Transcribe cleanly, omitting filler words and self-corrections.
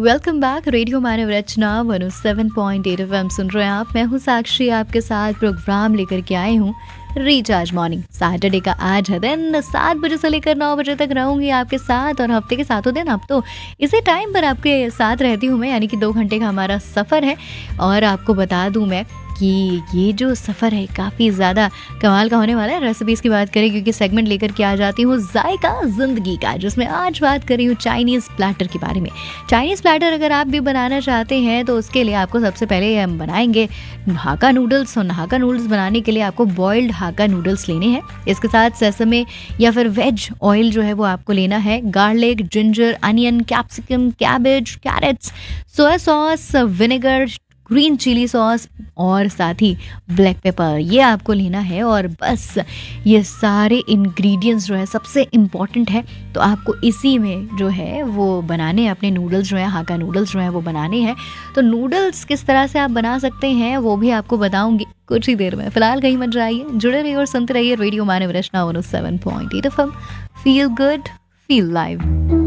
Welcome back. Radio मानव रचना 107.8 FM सुन रहे हैं आप। मैं हूँ साक्षी, आपके साथ प्रोग्राम लेकर के आई हूँ रिचार्ज मॉर्निंग। सैटरडे का आज है दिन, 7 बजे से लेकर 9 बजे तक रहूंगी आपके साथ और हफ्ते के सातों दिन अब तो इसी टाइम पर आपके साथ रहती हूँ मैं, यानी कि 2 घंटे का हमारा सफ़र है। और आपको बता दूँ मैं कि ये जो सफ़र है काफ़ी ज़्यादा कमाल का होने वाला है। रेसिपीज़ की बात करें क्योंकि सेगमेंट लेकर के आ जाती हूँ जायका ज़िंदगी का, जिसमें आज बात कर रही हूँ चाइनीज़ प्लैटर के बारे में। चाइनीज़ प्लैटर अगर आप भी बनाना चाहते हैं तो उसके लिए आपको सबसे पहले हम बनाएंगे हाक्का नूडल्स। और हाक्का नूडल्स बनाने के लिए आपको बॉइल्ड हाक्का नूडल्स लेने हैं। इसके साथ सेसमे या फिर वेज ऑयल जो है वो आपको लेना है। Garlic, ginger, onion, capsicum, cabbage, crates, soya sauce, vinegar, green chilli sauce और साथ ही ब्लैक पेपर, ये आपको लेना है। और बस ये सारे इंग्रेडिएंट्स जो है सबसे इम्पॉर्टेंट है, तो आपको इसी में जो है वो बनाने अपने नूडल्स जो है, हाक्का नूडल्स जो है वो बनाने हैं। तो नूडल्स किस तरह से आप बना सकते हैं वो भी आपको बताऊंगी कुछ ही देर में। फिलहाल कहीं मत जाइए, जुड़े रहिए और सुनते रहिए रेडियो मानव रचना 107.8 FM। Feel good, feel live.